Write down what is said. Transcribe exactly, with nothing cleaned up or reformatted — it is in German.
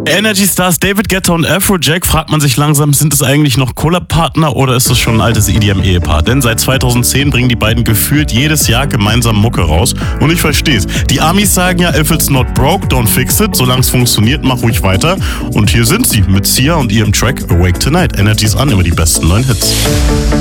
Energy Stars David Guetta und Afrojack, fragt man sich langsam, sind es eigentlich noch Collab-Partner oder ist es schon ein altes E D M-Ehepaar? Denn seit zweitausendzehn bringen die beiden gefühlt jedes Jahr gemeinsam Mucke raus. Und ich versteh's. Die Amis sagen ja, if it's not broke, don't fix it. Solange es funktioniert, mach ruhig weiter. Und hier sind sie mit Sia und ihrem Track Awake Tonight. Energy's an, immer die besten neuen Hits.